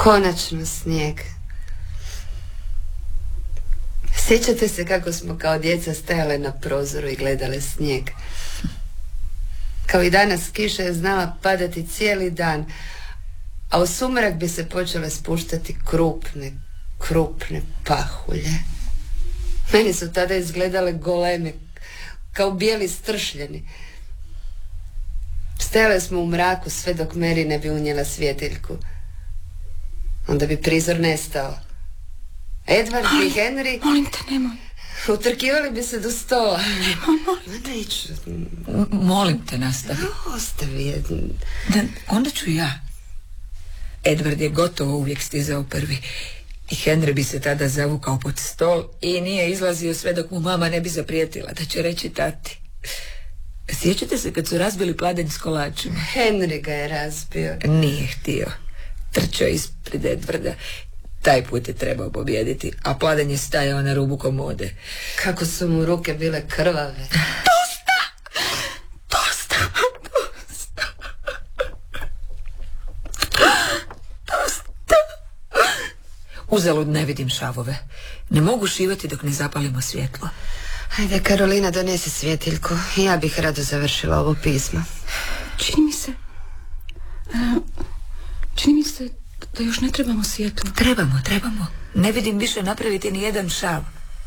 Konačno snijeg. Sjećate se kako smo kao djeca stajale na prozoru i gledale snijeg? Kao i danas, kiša je znala padati cijeli dan, a u sumrak bi se počele spuštati krupne pahulje. Meni su tada izgledale goleme, kao bijeli stršljeni. Stajale smo u mraku sve dok Mary ne bi unijela svjetiljku. Onda bi prizor nestao. Edward i Henry... Molim te, nemoj. Utrkivali bi se do stola. Neću. Molim te, nastavi. Ostavi jednu. Onda ću ja. Edward je gotovo uvijek stizao prvi. I Henry bi se tada zavukao pod stol i nije izlazio sve dok mu mama ne bi zaprijetila da će reći tati. Sjećate se kad su razbili pladenj s kolačima? Henry ga je razbio. Nije htio. Trčao ispred Edwarda. Taj put je trebao pobijediti, a pladenj je stajao na rubu komode. Kako su mu ruke bile krvave. Dosta. Uzalud ne vidim šavove. Ne mogu šivati dok ne zapalimo svjetlo. Ajde, Karolina, donesi svjetiljku. Ja bih rado završila ovo pismo. Čini mi se da još ne trebamo svjetlo. Trebamo. Ne vidim više napraviti ni jedan šav.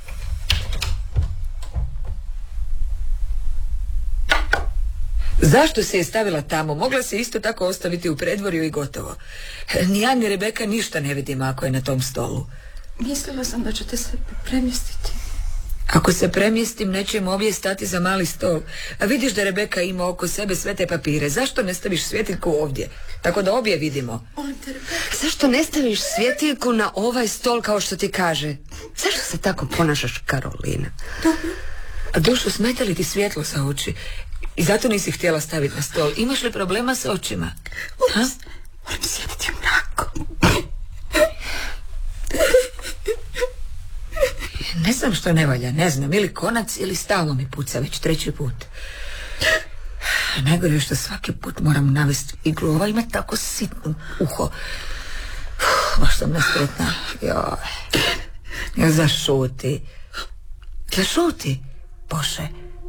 Zašto se je stavila tamo? Mogla se isto tako ostaviti u predvorju i gotovo. Ni ja ni Rebeka ništa ne vidimo ako je na tom stolu. Mislila sam da ćete se premjestiti. Ako se premjestim, nećemo obje stati za mali stol. A vidiš da Rebeka ima oko sebe sve te papire. Zašto ne staviš svjetiljku ovdje? Tako da obje vidimo. Zašto ne staviš svjetiljku na ovaj stol kao što ti kaže? Zašto se tako ponašaš, Karolina? Dušo, smeta li ti svjetlo sa oči? I zato nisi htjela staviti na stol. Imaš li problema sa očima? Moram sjediti u mraku. Ne znam što ne valja, ne znam, ili konac ili stalno mi puca već 3. put. Najgore je što svaki put moram navesti iglu. Ova ima tako sitno uho. Baš sam nespretna. Zašuti. Bože.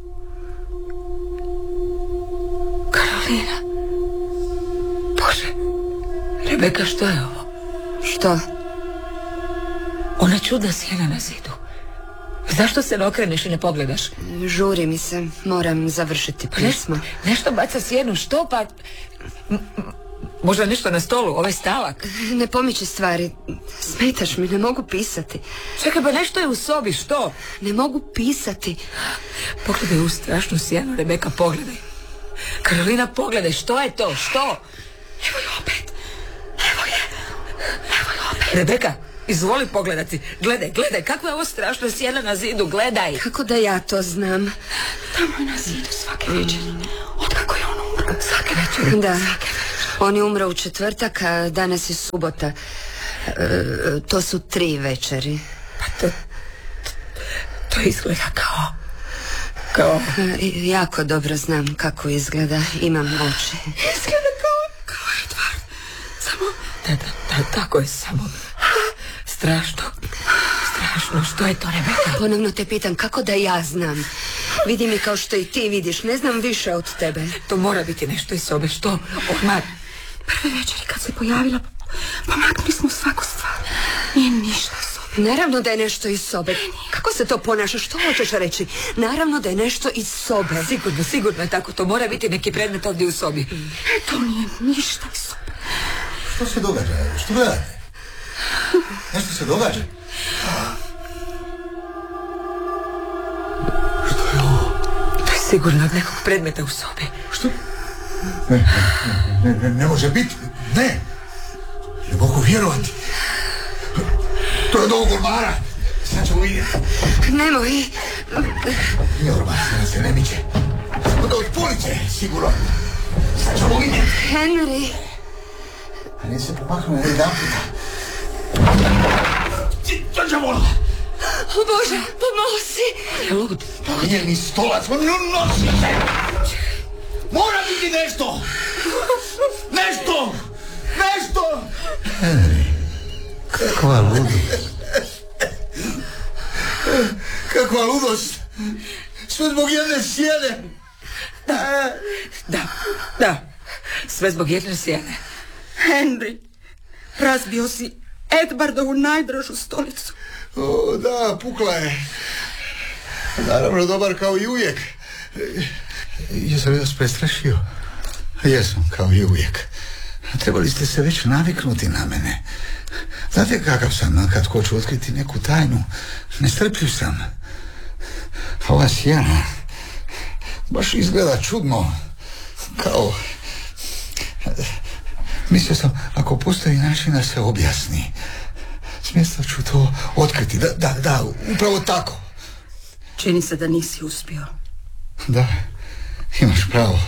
Karolina. Bože. Rebeka, što je ovo? Što? Ona čudna sjena na zidu. Zašto se ne okreneš i ne pogledaš? Žuri mi se, moram završiti pismo. Nešto baca sjenu, što pa... Možda nešto na stolu, ovaj stalak. Ne pomiči stvari, smetaš mi, ne mogu pisati. Čekaj, pa nešto je u sobi, što? Ne mogu pisati. Pogledaj u strašnu sjenu, Rebeka, pogledaj. Karolina, pogledaj, što je to, što? Evo je opet. Rebeka, izvoli pogledati. Gledaj, kakva je ovo strašna sjena na zidu, gledaj. Kako da ja to znam? Tamo je na zidu svake večeri. Otkako je on umro? Svake večeri? Da, on je umro u četvrtak, a danas je subota. To su 3 večeri. Pa to izgleda kao... Jako dobro znam kako izgleda, imam oči. Izgleda kao Edward. Samo... Da, tako je, samo... Strašno, što je to, Rebeka? Ponovno te pitam, kako da ja znam? Vidi mi kao što i ti vidiš, ne znam više od tebe. To mora biti nešto iz sobe, što? Odmah. Prve večeri kad se pojavila, pomaknuli smo svaku stvar. Nije ništa iz sobe. Naravno da je nešto iz sobe. Kako se to ponaša? Što hoćeš reći? Naravno da je nešto iz sobe. Sigurno je tako, to mora biti neki predmet ovdje u sobi. To nije ništa iz sobe. Što se događa? Što gledate? Nešto se događa? Što je ovo? To je sigurno od nekog predmeta u sobi. Što? Ne može biti. Ne mogu vjerovati. To je od ovog ormara. Sad ćemo vidjeti. Nemoj. Nije ormar, sada se ne miče. Od police, sigurno. Sad ćemo vidjeti. Henry. A nije se pomaknuo jedan puta. Što će vola? O Bože, pomozi. Lud. To nije ni stolac, on nosi se. Mora biti nešto. Nešto. Henry. Kakva ludost. Kakva ludost. Sve zbog jedne sjene. Da. Sve zbog jedne sjene. Henry, razbio si Edvardovu najdražu stolicu. O, da, pukla je. Naravno, dobar kao i uvijek. Jesam li vas prestrašio? Jesam, kao i uvijek. Trebali ste se već naviknuti na mene. Znate kakav sam kad hoću otkriti neku tajnu? Nestrpljiv sam. Ova sjena baš izgleda čudno. Kao... Mislio sam, ako postoji način da se objasni, smjesta ću to otkriti. Da, upravo tako. Čini se da nisi uspio. Da, imaš pravo.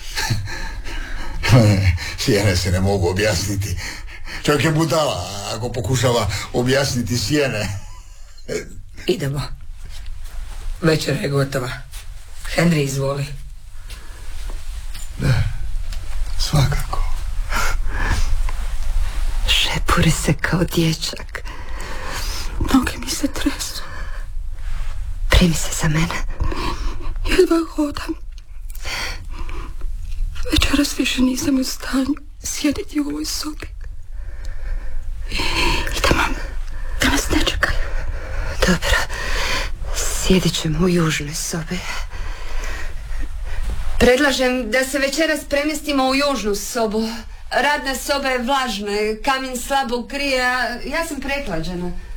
Sjene se ne mogu objasniti. Čovjek je budala ako pokušava objasniti sjene. Idemo. Večera je gotova. Henry, izvoli. Da, svakako. Šepuri se kao dječak. Noge mi se tresu. Primi se za mene. Jedva hodam. Večeras više nisam u stanju sjediti u ovoj sobi. Idemo, da nas ne čekaju. Dobro, sjedit ćemo u južnoj sobi. Predlažem da se večeras premjestimo u južnu sobu. Radna soba je vlažna, kamin slabo krije, a ja sam prehlađena.